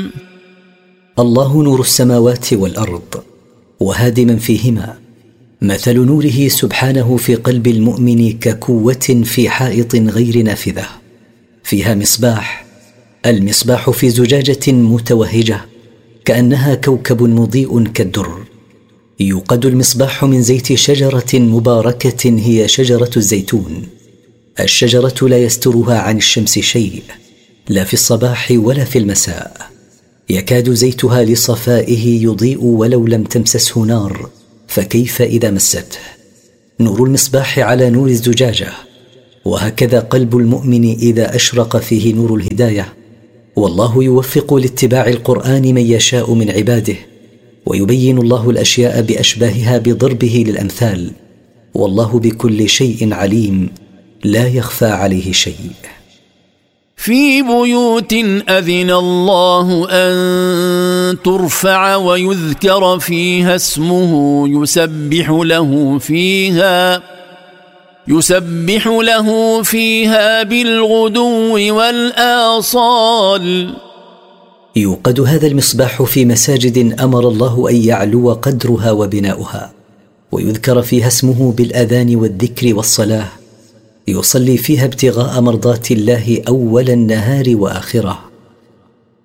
الله نور السماوات والأرض وهادي من فيهما. مثل نوره سبحانه في قلب المؤمن ككوة في حائط غير نافذة فيها مصباح. المصباح في زجاجة متوهجة كأنها كوكب مضيء كالدر. يوقد المصباح من زيت شجرة مباركة هي شجرة الزيتون. الشجرة لا يسترها عن الشمس شيء، لا في الصباح ولا في المساء. يكاد زيتها لصفائه يضيء ولو لم تمسسه نار، فكيف إذا مسته؟ نور المصباح على نور الزجاجة. وهكذا قلب المؤمن إذا أشرق فيه نور الهداية. والله يوفق لاتباع القرآن من يشاء من عباده، ويبين الله الأشياء بأشباهها بضربه للأمثال. والله بكل شيء عليم، لا يخفى عليه شيء. في بيوت أذن الله أن ترفع ويذكر فيها اسمه يسبح له فيها بالغدو والآصال. يوقد هذا المصباح في مساجد أمر الله أن يعلو قدرها وبناؤها، ويذكر فيها اسمه بالأذان والذكر والصلاة. يصلي فيها ابتغاء مرضات الله أول النهار وآخره.